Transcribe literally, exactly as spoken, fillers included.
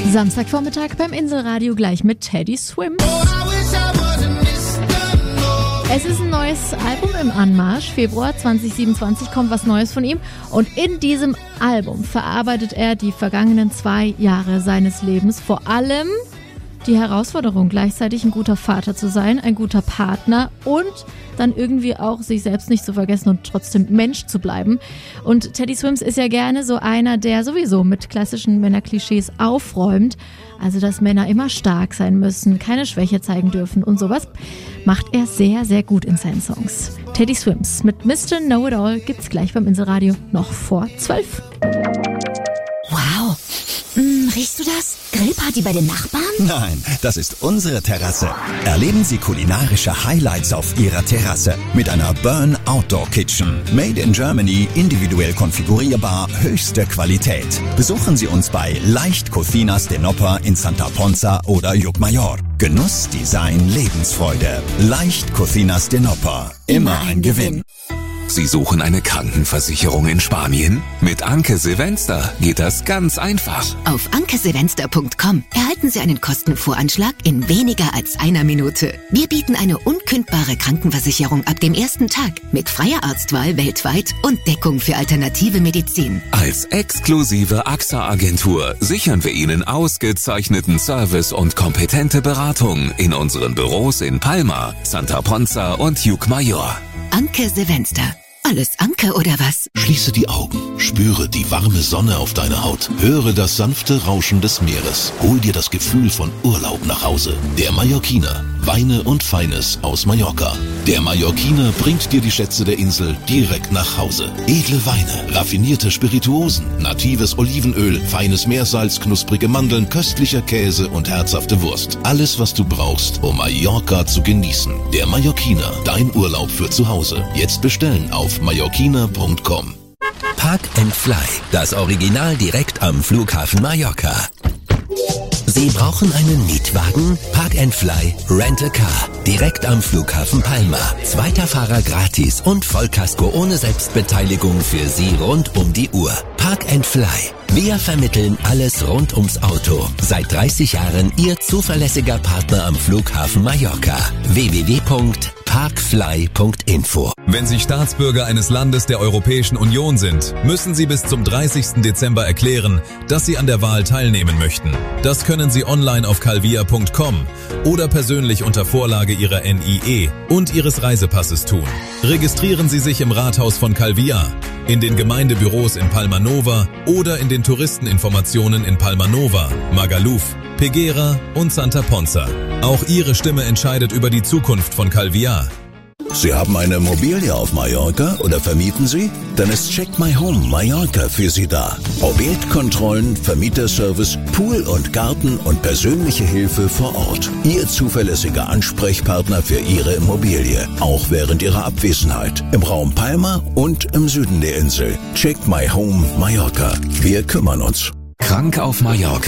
Samstagvormittag beim Inselradio gleich mit Teddy Swim. Es ist ein neues Album im Anmarsch. Februar zwanzig siebenundzwanzig kommt was Neues von ihm. Und in diesem Album verarbeitet er die vergangenen zwei Jahre seines Lebens. Vor allem die Herausforderung, gleichzeitig ein guter Vater zu sein, ein guter Partner und dann irgendwie auch sich selbst nicht zu vergessen und trotzdem Mensch zu bleiben. Und Teddy Swims ist ja gerne so einer, der sowieso mit klassischen Männerklischees aufräumt. Also, dass Männer immer stark sein müssen, keine Schwäche zeigen dürfen und sowas, macht er sehr, sehr gut in seinen Songs. Teddy Swims mit Mister Know-It-All gibt's gleich beim Inselradio noch vor zwölf. Wow. Hm, riechst du das? Grillparty bei den Nachbarn? Nein, das ist unsere Terrasse. Erleben Sie kulinarische Highlights auf Ihrer Terrasse mit einer Burn Outdoor Kitchen. Made in Germany, individuell konfigurierbar, höchste Qualität. Besuchen Sie uns bei Leicht Cocinas de Noper in Santa Ponza oder Llucmajor. Genuss, Design, Lebensfreude. Leicht Cocinas de Noper. Immer ein Gewinn. Sie suchen eine Krankenversicherung in Spanien? Mit Anke Silvester geht das ganz einfach. Auf anke silvester punkt com erhalten Sie einen Kostenvoranschlag in weniger als einer Minute. Wir bieten eine unkündbare Krankenversicherung ab dem ersten Tag mit freier Arztwahl weltweit und Deckung für alternative Medizin. Als exklusive A X A-Agentur sichern wir Ihnen ausgezeichneten Service und kompetente Beratung in unseren Büros in Palma, Santa Ponza und Llucmajor. Anke Silvester. Alles Anke oder was? Schließe die Augen, spüre die warme Sonne auf deiner Haut, höre das sanfte Rauschen des Meeres, hol dir das Gefühl von Urlaub nach Hause. Der Mallorquiner, Weine und Feines aus Mallorca. Der Mallorquiner bringt dir die Schätze der Insel direkt nach Hause. Edle Weine, raffinierte Spirituosen, natives Olivenöl, feines Meersalz, knusprige Mandeln, köstlicher Käse und herzhafte Wurst. Alles, was du brauchst, um Mallorca zu genießen. Der Mallorquiner, dein Urlaub für zu Hause. Jetzt bestellen auf mallorquiner punkt com. Park and Fly, das Original direkt am Flughafen Mallorca. Sie brauchen einen Mietwagen? Park and Fly Rent a Car. Direkt am Flughafen Palma. Zweiter Fahrer gratis und Vollkasko ohne Selbstbeteiligung für Sie rund um die Uhr. Park and Fly. Wir vermitteln alles rund ums Auto. Seit dreißig Jahren Ihr zuverlässiger Partner am Flughafen Mallorca. w w w punkt parkfly punkt info. Wenn Sie Staatsbürger eines Landes der Europäischen Union sind, müssen Sie bis zum dreißigsten Dezember erklären, dass Sie an der Wahl teilnehmen möchten. Das können Sie online auf calvia punkt com oder persönlich unter Vorlage Ihrer N I E und Ihres Reisepasses tun. Registrieren Sie sich im Rathaus von Calvia, in den Gemeindebüros in Palma Nova oder in den Touristeninformationen in Palma Nova, Magaluf, Peguera und Santa Ponza. Auch Ihre Stimme entscheidet über die Zukunft von Calvia. Sie haben eine Immobilie auf Mallorca oder vermieten Sie? Dann ist Check My Home Mallorca für Sie da. Objektkontrollen, Vermieterservice, Pool und Garten und persönliche Hilfe vor Ort. Ihr zuverlässiger Ansprechpartner für Ihre Immobilie, auch während Ihrer Abwesenheit. Im Raum Palma und im Süden der Insel. Check My Home Mallorca. Wir kümmern uns. Krank auf Mallorca.